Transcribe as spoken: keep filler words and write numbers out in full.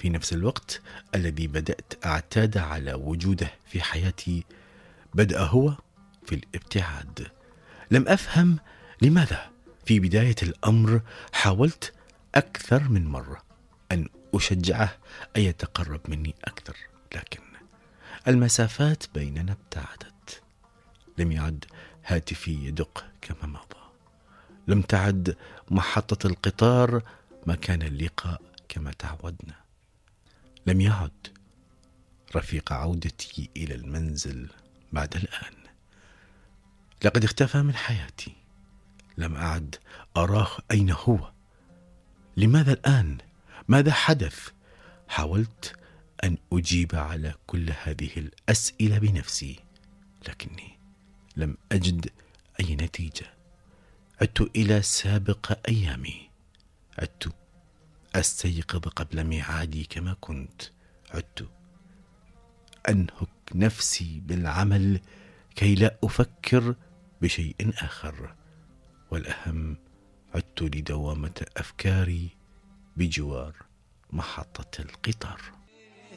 في نفس الوقت الذي بدأت أعتاد على وجوده في حياتي بدأ هو في الابتعاد. لم أفهم لماذا. في بداية الأمر حاولت أكثر من مرة أن أشجعه أن يتقرب مني أكثر، لكن المسافات بيننا ابتعدت. لم يعد هاتفي يدق كما مضى، لم تعد محطة القطار مكان اللقاء كما تعودنا، لم يعد رفيق عودتي إلى المنزل بعد الآن. لقد اختفى من حياتي، لم أعد أراه أين هو. لماذا الآن؟ ماذا حدث؟ حاولت أن أجيب على كل هذه الأسئلة بنفسي، لكني لم أجد أي نتيجة. عدت إلى سابق أيامي، عدت أستيقظ قبل ميعادي كما كنت، عدت أنهك نفسي بالعمل كي لا أفكر بشيء آخر، والأهم عدت لدوامة أفكاري بجوار محطة القطار.